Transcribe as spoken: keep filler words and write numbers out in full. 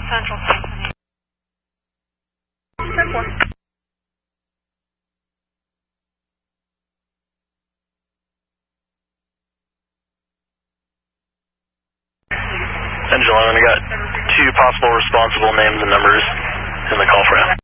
Central Station. ten four. Engine eleven, I got two possible responsible names and numbers in the call frame.